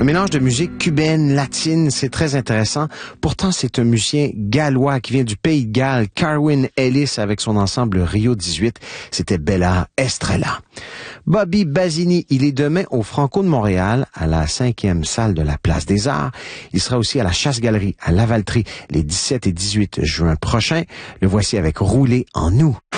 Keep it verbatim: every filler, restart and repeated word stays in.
Un mélange de musique cubaine, latine, c'est très intéressant. Pourtant, c'est un musicien gallois qui vient du Pays de Galles, Carwyn Ellis, avec son ensemble Rio dix-huit. C'était Bella Estrella. Bobby Basini, il est demain au Franco de Montréal, à la cinquième salle de la Place des Arts. Il sera aussi à la Chasse-Galerie, à Lavaltrie, les dix-sept et dix-huit juin prochains. Le voici avec Rouler en nous.